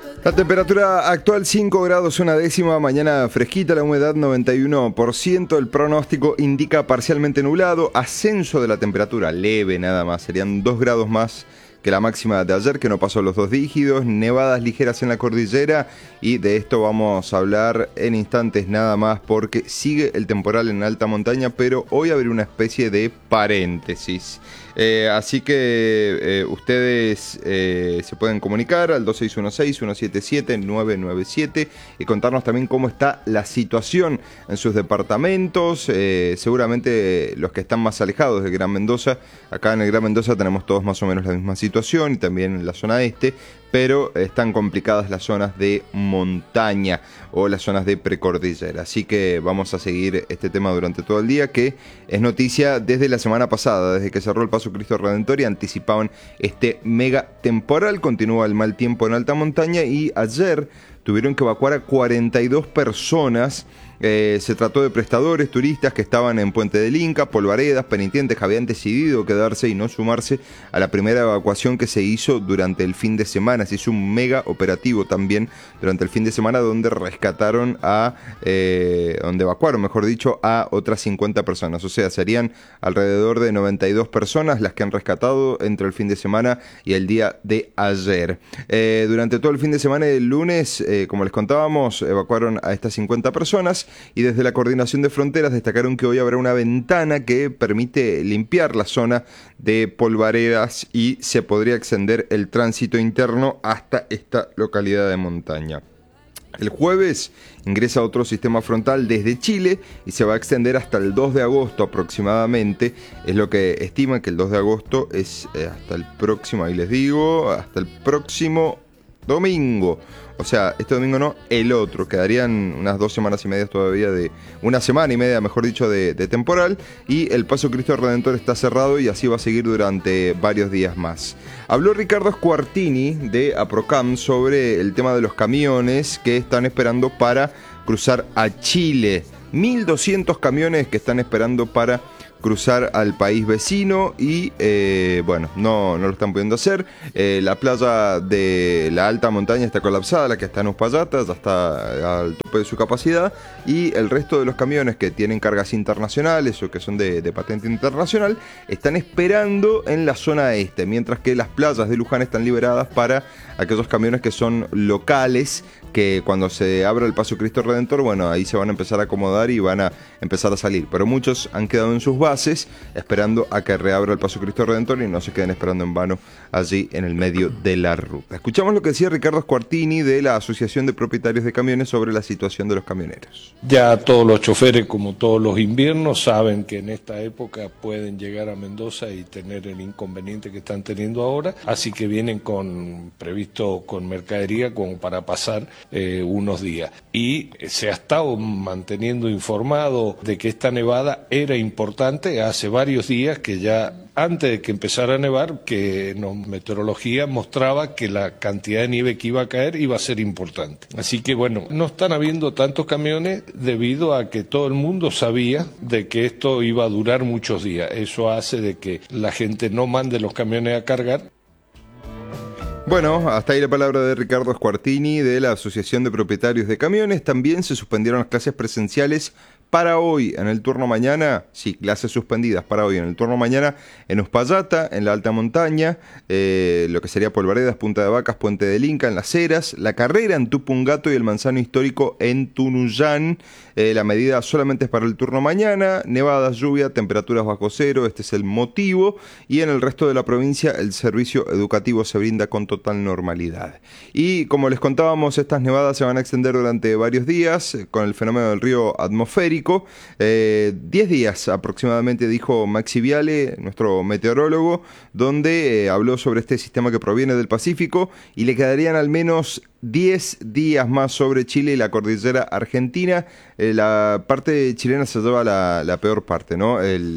La temperatura actual 5 grados una décima, mañana fresquita, la humedad 91%, el pronóstico indica parcialmente nublado, ascenso de la temperatura leve nada más, serían 2 grados más que la máxima de ayer, que no pasó los 2 dígitos, nevadas ligeras en la cordillera, y de esto vamos a hablar en instantes nada más porque sigue el temporal en alta montaña, pero hoy habrá una especie de paréntesis. Así que ustedes se pueden comunicar al 2616-177-997 y contarnos también cómo está la situación en sus departamentos. Seguramente los que están más alejados del Gran Mendoza, acá en el Gran Mendoza tenemos todos más o menos la misma situación, y también en la zona este, pero están complicadas las zonas de montaña o las zonas de precordillera. Así que vamos a seguir este tema durante todo el día, que es noticia desde la semana pasada, desde que cerró el Paso Cristo Redentor y anticipaban este mega temporal. Continúa el mal tiempo en alta montaña y ayer tuvieron que evacuar a 42 personas. Se trató de prestadores, turistas que estaban en Puente del Inca, Polvaredas, penitentes que habían decidido quedarse y no sumarse a la primera evacuación que se hizo durante el fin de semana. Se hizo un mega operativo también durante el fin de semana donde rescataron donde evacuaron, mejor dicho, a otras 50 personas. O sea, serían alrededor de 92 personas las que han rescatado entre el fin de semana y el día de ayer. Durante todo el fin de semana y el lunes, como les contábamos, evacuaron a estas 50 personas. Y desde la Coordinación de Fronteras destacaron que hoy habrá una ventana que permite limpiar la zona de Polvaredas y se podría extender el tránsito interno hasta esta localidad de montaña. El jueves ingresa otro sistema frontal desde Chile y se va a extender hasta el 2 de agosto aproximadamente. Es lo que estiman, que el 2 de agosto es hasta el próximo, ahí les digo, hasta el próximo domingo. O sea, este domingo no, el otro. Quedarían unas 2 semanas y media todavía una semana y media, mejor dicho, de temporal. Y el Paso Cristo Redentor está cerrado y así va a seguir durante varios días más. Habló Ricardo Squartini de APROCAM sobre el tema de los camiones que están esperando para cruzar a Chile. 1.200 camiones que están esperando para cruzar al país vecino y bueno, no lo están pudiendo hacer. La playa de la alta montaña está colapsada, la que está en Uspallata ya está al tope de su capacidad, y el resto de los camiones que tienen cargas internacionales o que son de patente internacional están esperando en la zona este, mientras que las playas de Luján están liberadas para aquellos camiones que son locales, que cuando se abra el Paso Cristo Redentor, bueno, ahí se van a empezar a acomodar y van a empezar a salir. Pero muchos han quedado en sus bases esperando a que reabra el Paso Cristo Redentor y no se queden esperando en vano allí en el medio de la ruta. Escuchamos lo que decía Ricardo Squartini de la Asociación de Propietarios de Camiones sobre la situación de los camioneros. Ya todos los choferes, como todos los inviernos, saben que en esta época pueden llegar a Mendoza y tener el inconveniente que están teniendo ahora, así que vienen previsto con mercadería como para pasar unos días. Y se ha estado manteniendo informado de que esta nevada era importante hace varios días, que ya antes de que empezara a nevar, que meteorología mostraba que la cantidad de nieve que iba a caer iba a ser importante. Así que bueno, no están habiendo tantos camiones debido a que todo el mundo sabía de que esto iba a durar muchos días. Eso hace de que la gente no mande los camiones a cargar. Bueno, hasta ahí la palabra de Ricardo Squartini de la Asociación de Propietarios de Camiones. También se suspendieron las clases presenciales para hoy en el turno mañana. Sí, clases suspendidas para hoy en el turno mañana en Uspallata, en la alta montaña, lo que sería Polvaredas, Punta de Vacas, Puente del Inca, en Las Heras, La Carrera en Tupungato y el Manzano Histórico en Tunuyán. La medida solamente es para el turno mañana, nevadas, lluvia, temperaturas bajo cero, este es el motivo, y en el resto de la provincia el servicio educativo se brinda con total normalidad. Y como les contábamos, estas nevadas se van a extender durante varios días con el fenómeno del río atmosférico. 10 días aproximadamente, dijo Maxi Viale, nuestro meteorólogo, donde habló sobre este sistema que proviene del Pacífico y le quedarían al menos 10 días más sobre Chile y la cordillera argentina. La parte chilena se lleva la peor parte, ¿no?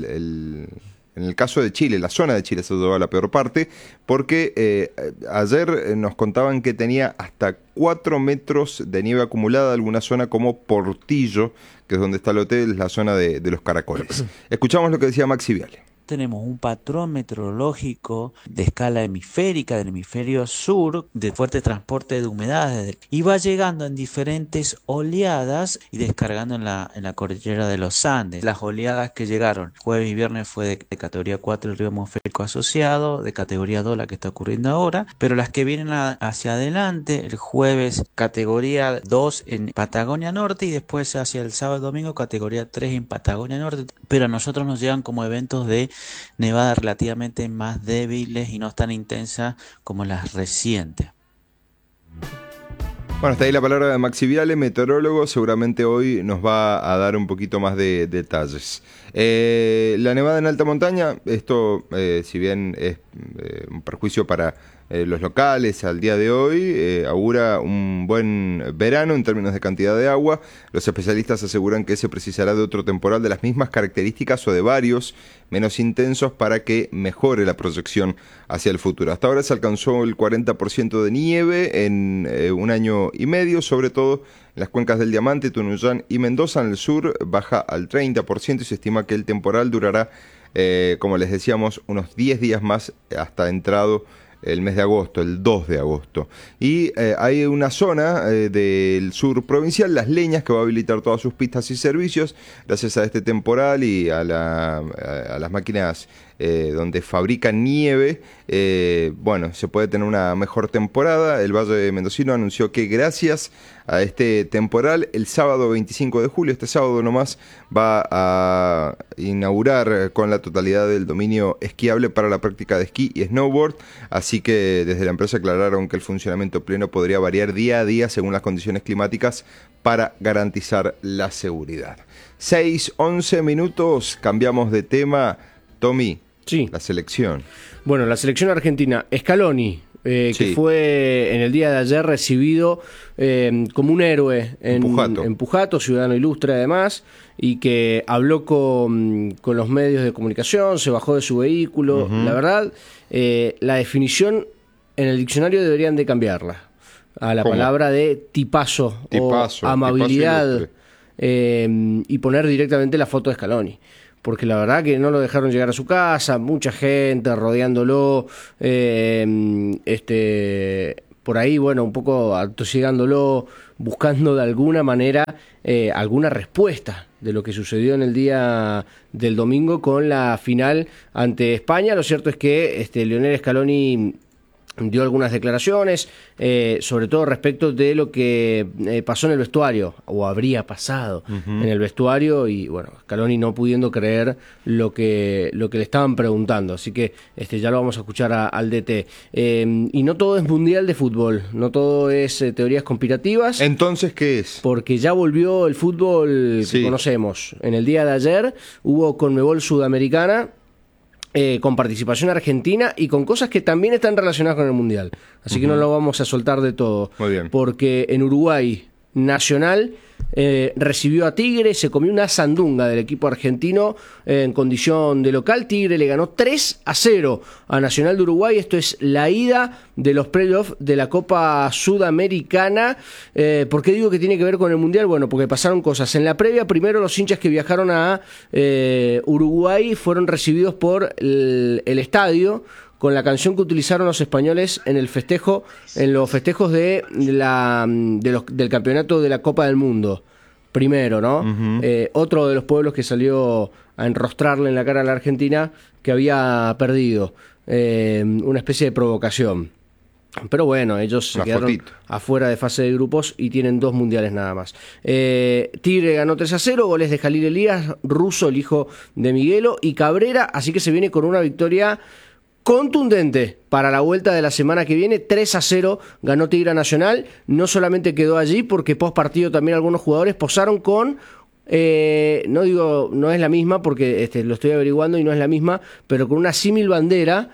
En el caso de Chile, la zona de Chile se llevó la peor parte, porque ayer nos contaban que tenía hasta 4 metros de nieve acumulada alguna zona como Portillo, que es donde está el hotel, la zona de los Caracoles. Escuchamos lo que decía Maxi Viale. tenemos un patrón meteorológico de escala hemisférica, del hemisferio sur, de fuerte transporte de humedades, y va llegando en diferentes oleadas y descargando en la cordillera de los Andes. Las oleadas que llegaron jueves y viernes fue de categoría 4 el río atmosférico asociado, de categoría 2 la que está ocurriendo ahora, pero las que vienen hacia adelante, el jueves categoría 2 en Patagonia Norte y después hacia el sábado y domingo categoría 3 en Patagonia Norte, pero a nosotros nos llegan como eventos de nevada relativamente más débiles y no tan intensas como las recientes. Bueno, hasta ahí la palabra de Maxi Viale, meteorólogo. Seguramente hoy nos va a dar un poquito más de detalles. La nevada en alta montaña, esto si bien es un perjuicio para los locales al día de hoy, augura un buen verano en términos de cantidad de agua. Los especialistas aseguran que se precisará de otro temporal de las mismas características o de varios menos intensos para que mejore la proyección hacia el futuro. Hasta ahora se alcanzó el 40% de nieve en un año y medio, sobre todo en las cuencas del Diamante, Tunuyán y Mendoza. En el sur baja al 30% y se estima que el temporal durará, como les decíamos, unos 10 días más hasta entrado el mes de agosto, el 2 de agosto. Y hay una zona del sur provincial, Las Leñas, que va a habilitar todas sus pistas y servicios gracias a este temporal y a las máquinas donde fabrican nieve. Bueno, se puede tener una mejor temporada. El Valle Mendocino anunció que gracias a este temporal, el sábado 25 de julio, este sábado nomás, va a inaugurar con la totalidad del dominio esquiable para la práctica de esquí y snowboard. Así que desde la empresa aclararon que el funcionamiento pleno podría variar día a día según las condiciones climáticas para garantizar la seguridad. 6:11 minutos, cambiamos de tema. Tommy, sí. La selección. Bueno, la selección argentina, Scaloni, Sí. que fue en el día de ayer recibido como un héroe en Pujato, ciudadano ilustre además, y que habló con los medios de comunicación, se bajó de su vehículo. La verdad, la definición en el diccionario deberían de cambiarla a la palabra de tipazo o amabilidad, y poner directamente la foto de Scaloni. Porque la verdad que no lo dejaron llegar a su casa, mucha gente rodeándolo, por ahí, bueno, un poco atosigándolo, buscando de alguna manera alguna respuesta de lo que sucedió en el día del domingo con la final ante España. Lo cierto es que Lionel Scaloni dio algunas declaraciones, sobre todo respecto de lo que pasó en el vestuario, o habría pasado en el vestuario, y bueno, Scaloni no pudiendo creer lo que le estaban preguntando, así que ya lo vamos a escuchar al DT. Y no todo es mundial de fútbol, no todo es teorías conspirativas. Entonces, ¿qué es? Porque ya volvió el fútbol que conocemos. En el día de ayer hubo Conmebol Sudamericana, con participación argentina y con cosas que también están relacionadas con el Mundial. Así que no lo vamos a soltar de todo. Muy bien. Porque en Uruguay, Nacional recibió a Tigre, se comió una sandunga del equipo argentino en condición de local. Tigre le ganó 3-0 a Nacional de Uruguay. Esto es la ida de los playoffs de la Copa Sudamericana. ¿Por qué digo que tiene que ver con el Mundial? Bueno, porque pasaron cosas. En la previa, primero los hinchas que viajaron a Uruguay fueron recibidos por el estadio con la canción que utilizaron los españoles en los festejos del campeonato de la Copa del Mundo. Primero, ¿no? Otro de los pueblos que salió a enrostrarle en la cara a la Argentina que había perdido. Una especie de provocación. Pero bueno, ellos se quedaron afuera de fase de grupos y tienen 2 mundiales nada más. Tigre ganó 3-0, goles de Jalil Elías, Russo, el hijo de Miguelo, y Cabrera, así que se viene con una victoria contundente para la vuelta de la semana que viene. 3-0 ganó Tigre Nacional. No solamente quedó allí, porque post partido también algunos jugadores posaron con, no digo, no es la misma porque lo estoy averiguando y no es la misma, pero con una símil bandera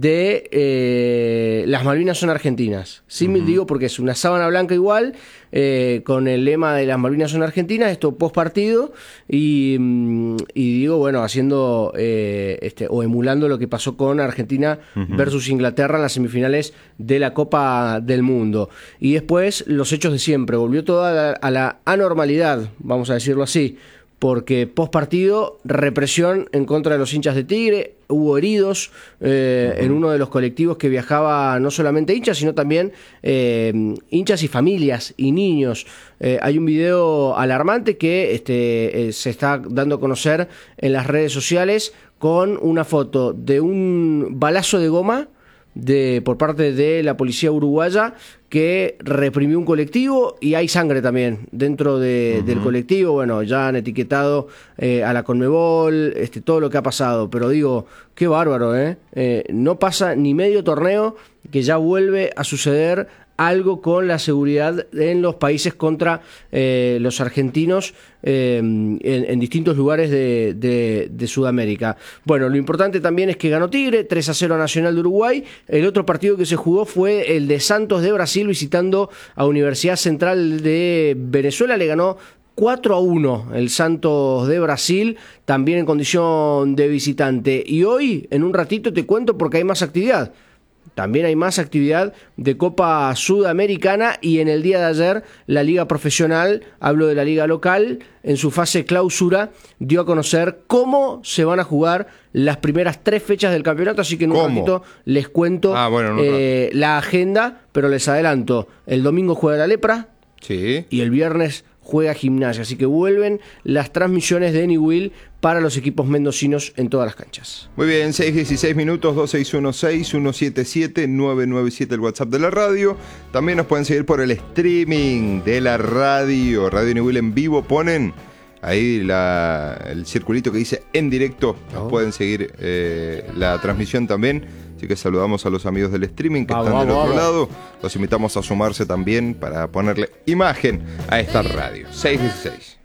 de las Malvinas son argentinas. Símil digo porque es una sábana blanca igual, con el lema de las Malvinas son argentinas, esto post partido, y digo, bueno, haciendo o emulando lo que pasó con Argentina versus Inglaterra en las semifinales de la Copa del Mundo. Y después los hechos de siempre, volvió toda a la anormalidad, vamos a decirlo así, porque post partido represión en contra de los hinchas de Tigre. hubo heridos en uno de los colectivos que viajaba no solamente hinchas, sino también hinchas y familias y niños. Hay un video alarmante que se está dando a conocer en las redes sociales con una foto de un balazo de goma por parte de la policía uruguaya que reprimió un colectivo, y hay sangre también dentro del colectivo. Bueno, ya han etiquetado a la Conmebol, todo lo que ha pasado, pero digo, qué bárbaro, no pasa ni medio torneo que ya vuelve a suceder algo con la seguridad en los países contra los argentinos en distintos lugares de Sudamérica. Bueno, lo importante también es que ganó Tigre 3-0 a Nacional de Uruguay. El otro partido que se jugó fue el de Santos de Brasil visitando a Universidad Central de Venezuela. Le ganó 4-1 el Santos de Brasil, también en condición de visitante. Y hoy, en un ratito, te cuento porque hay más actividad. También hay más actividad de Copa Sudamericana, y en el día de ayer la Liga Profesional, hablo de la Liga Local, en su fase clausura dio a conocer cómo se van a jugar las primeras 3 fechas del campeonato, así que en un ratito les cuento la agenda, pero les adelanto, el domingo juega la Lepra, sí, y el viernes juega Gimnasia, así que vuelven las transmisiones de Newell para los equipos mendocinos en todas las canchas. Muy bien, 6:16 minutos, 2616-177-997 el WhatsApp de la radio. También nos pueden seguir por el streaming de la radio, Radio Newell en vivo. Ponen ahí el circulito que dice en directo. Nos pueden seguir la transmisión también. Así que saludamos a los amigos del streaming que están del otro lado. Los invitamos a sumarse también para ponerle imagen a esta radio. 6:16.